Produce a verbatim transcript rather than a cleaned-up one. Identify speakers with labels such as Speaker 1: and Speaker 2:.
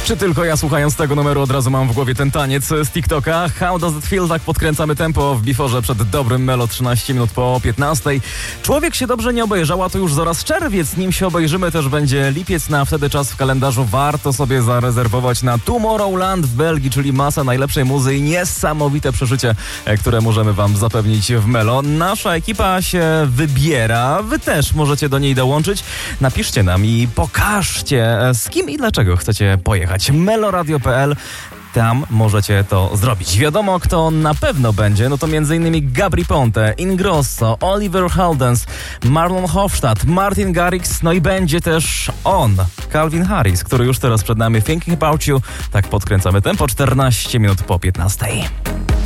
Speaker 1: Czy tylko ja, słuchając tego numeru, od razu mam w głowie ten taniec z TikToka? How does it feel? Tak podkręcamy tempo w Biforze przed dobrym Melo, trzynaście minut po piętnastej. Człowiek się dobrze nie obejrzał, a to już zaraz czerwiec. Nim się obejrzymy, też będzie lipiec. Na wtedy czas w kalendarzu warto sobie zarezerwować na Tomorrowland w Belgii, czyli masa najlepszej muzy i niesamowite przeżycie, które możemy wam zapewnić w Melo. Nasza ekipa się wybiera. Wy też możecie do niej dołączyć. Napiszcie nam i pokażcie, z kim i dlaczego chcecie pojechać. meloradio kropka p l. Tam możecie to zrobić. Wiadomo, kto na pewno będzie, no to m.in. Gabry Ponte, Ingrosso, Oliver Heldens, Marlon Hofstadt, Martin Garrix, no i będzie też on, Calvin Harris, który już teraz przed nami. Thinking About You. Tak podkręcamy tempo, czternaście minut po piętnastej.